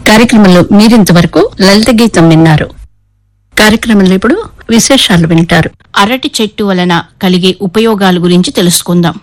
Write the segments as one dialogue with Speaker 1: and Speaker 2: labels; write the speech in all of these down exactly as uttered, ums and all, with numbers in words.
Speaker 1: కార్యక్రమంలో మీరింతవరకు లలిత గీతం విన్నారు. కార్యక్రమంలో ఇప్పుడు విశేషాలు వింటారు.
Speaker 2: అరటి చెట్టు వలన కలిగే ఉపయోగాల గురించి తెలుసుకుందాం.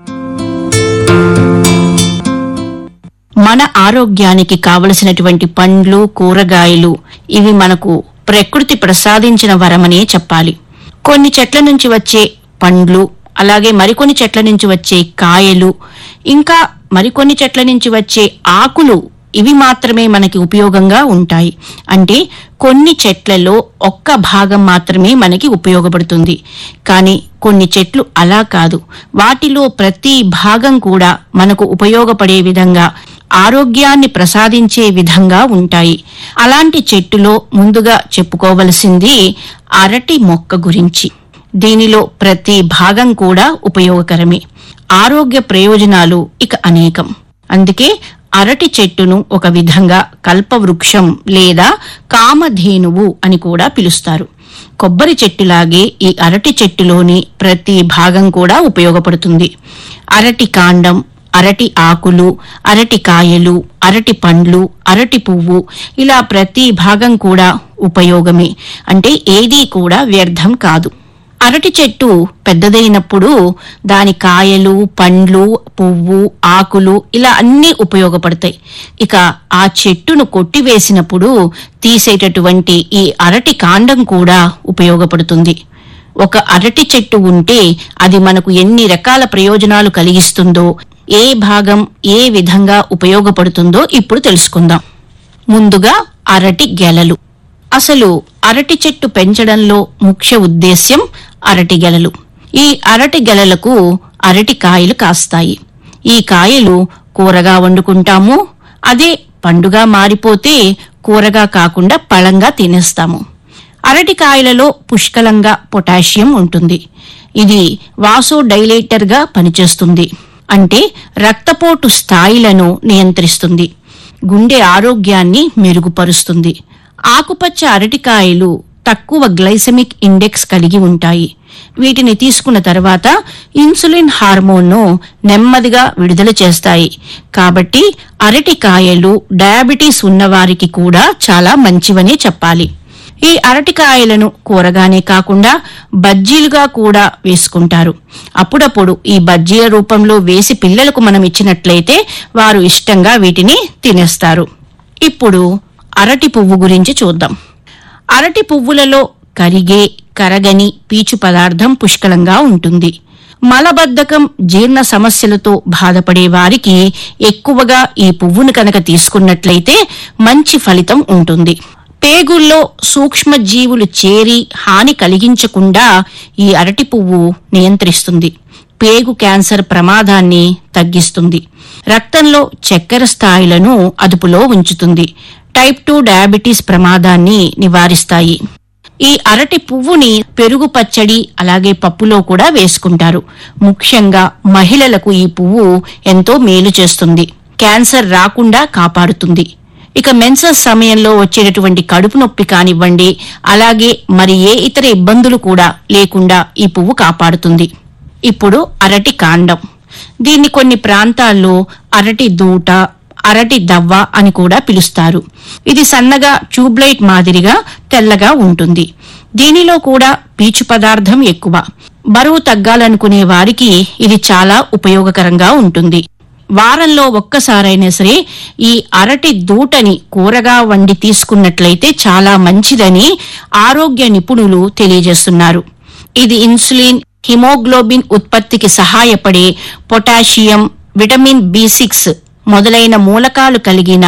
Speaker 2: మన ఆరోగ్యానికి కావలసినటువంటి పండ్లు, కూరగాయలు ఇవి మనకు ప్రకృతి ప్రసాదించిన వరమనే చెప్పాలి. కొన్ని చెట్ల నుంచి వచ్చే పండ్లు, అలాగే మరికొన్ని చెట్ల నుంచి వచ్చే కాయలు, ఇంకా మరికొన్ని చెట్ల నుంచి వచ్చే ఆకులు ఇవి మాత్రమే మనకి ఉపయోగంగా ఉంటాయి. అంటే కొన్ని చెట్లలో ఒక్క భాగం మాత్రమే మనకి ఉపయోగపడుతుంది. కానీ కొన్ని చెట్లు అలా కాదు, వాటిలో ప్రతి భాగం కూడా మనకు ఉపయోగపడే విధంగా, ఆరోగ్యాన్ని ప్రసాదించే విధంగా ఉంటాయి. అలాంటి చెట్టులో ముందుగా చెప్పుకోవలసింది అరటి మొక్క గురించి. దీనిలో ప్రతి భాగం కూడా ఉపయోగకరమే. ఆరోగ్య ప్రయోజనాలు ఇక అనేకం. అందుకే అరటి చెట్టును ఒక విధంగా కల్పవృక్షం లేదా కామధేనువు అని కూడా పిలుస్తారు. కొబ్బరి చెట్టులాగే ఈ అరటి చెట్టులోని ప్రతి భాగం కూడా ఉపయోగపడుతుంది. అరటి కాండం, అరటి ఆకులు, అరటి కాయలు, అరటి పండ్లు, అరటి పువ్వు ఇలా ప్రతి భాగం కూడా ఉపయోగమే. అంటే ఏదీ కూడా వ్యర్థం కాదు. అరటి చెట్టు పెద్దదైనప్పుడు దాని కాయలు, పండ్లు, పువ్వు, ఆకులు ఇలా అన్నీ ఉపయోగపడతాయి. ఇక ఆ చెట్టును కొట్టివేసినప్పుడు తీసేటటువంటి ఈ అరటి కాండం కూడా ఉపయోగపడుతుంది. ఒక అరటి చెట్టు ఉంటే అది మనకు ఎన్ని రకాల ప్రయోజనాలు కలిగిస్తుందో, ఏ భాగం ఏ విధంగా ఉపయోగపడుతుందో ఇప్పుడు తెలుసుకుందాం. ముందుగా అరటి గెలలు. అసలు అరటి చెట్టు పెంచడంలో ముఖ్య ఉద్దేశ్యం అరటి గెలలు. ఈ అరటి గెలలకు అరటి కాయలు కాస్తాయి. ఈ కాయలు కూరగా వండుకుంటాము. అదే పండుగా మారిపోతే కూరగా కాకుండా పళంగా తినేస్తాము. అరటి కాయలలో పుష్కలంగా పొటాషియం ఉంటుంది. ఇది వాసోడైలేటర్ గా పనిచేస్తుంది. అంటే రక్తపోటు స్థాయిలను నియంత్రిస్తుంది. గుండె ఆరోగ్యాన్ని మెరుగుపరుస్తుంది. ఆకుపచ్చ అరటికాయలు తక్కువ గ్లైసెమిక్ ఇండెక్స్ కలిగి ఉంటాయి. వీటిని తీసుకున్న తర్వాత ఇన్సులిన్ హార్మోన్ను నెమ్మదిగా విడుదల చేస్తాయి. కాబట్టి అరటికాయలు డయాబెటీస్ ఉన్నవారికి కూడా చాలా మంచివనే చెప్పాలి. ఈ అరటికాయలను కూరగానే కాకుండా బజ్జీలుగా కూడా వేసుకుంటారు. అప్పుడప్పుడు ఈ బజ్జీల రూపంలో వేసి పిల్లలకు మనం ఇచ్చినట్లయితే వారు ఇష్టంగా వీటిని తినేస్తారు. ఇప్పుడు అరటి పువ్వు గురించి చూద్దాం. అరటి పువ్వులలో కరిగే, కరగని పీచు పదార్థం పుష్కలంగా ఉంటుంది. మలబద్ధకం, జీర్ణ సమస్యలతో బాధపడే వారికి ఎక్కువగా ఈ పువ్వును కనుక తీసుకున్నట్లయితే మంచి ఫలితం ఉంటుంది. పేగుల్లో సూక్ష్మ జీవులు చేరి హాని కలిగించకుండా ఈ అరటి పువ్వు నియంత్రిస్తుంది. పేగు క్యాన్సర్ ప్రమాదాన్ని తగ్గిస్తుంది. రక్తంలో చక్కెర స్థాయిలను అదుపులో ఉంచుతుంది. టైప్ టూ డయాబెటీస్ ప్రమాదాన్ని నివారిస్తాయి. ఈ అరటి పువ్వుని పెరుగు పచ్చడి అలాగే పప్పులో కూడా వేసుకుంటారు. ముఖ్యంగా మహిళలకు ఈ పువ్వు ఎంతో మేలు చేస్తుంది. క్యాన్సర్ రాకుండా కాపాడుతుంది. ఇక మెన్సెస్ సమయంలో వచ్చేటటువంటి కడుపు నొప్పి కానివ్వండి, అలాగే మరి ఏ ఇతర ఇబ్బందులు కూడా లేకుండా ఈ పువ్వు కాపాడుతుంది. ఇప్పుడు అరటి కాండం. దీన్ని కొన్ని ప్రాంతాల్లో అరటి దూట, అరటి దవ్వ అని కూడా పిలుస్తారు. ఇది సన్నగా ట్యూబ్లైట్ మాదిరిగా తెల్లగా ఉంటుంది. దీనిలో కూడా పీచు పదార్థం ఎక్కువ. బరువు తగ్గాలనుకునే వారికి ఇది చాలా ఉపయోగకరంగా ఉంటుంది. వారంలో ఒక్కసారైనా సరే ఈ అరటి దూటని కూరగా వండి తీసుకున్నట్లయితే చాలా మంచిదని ఆరోగ్య నిపుణులు తెలియజేస్తున్నారు. ఇది ఇన్సులిన్, హిమోగ్లోబిన్ ఉత్పత్తికి సహాయపడే పొటాషియం, విటమిన్ బి సిక్స్ మొదలైన మూలకాలు కలిగిన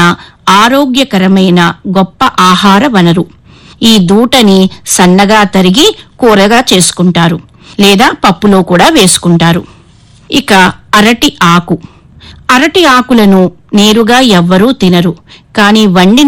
Speaker 2: ఆరోగ్యకరమైన గొప్ప ఆహార వనరు. ఈ దూటని సన్నగా తరిగి కూరగా చేసుకుంటారు లేదా పప్పులో కూడా వేసుకుంటారు. ఇక అరటి ఆకు. అరటి ఆకులను నేరుగా ఎవ్వరూ తినరు. కానీ వండిన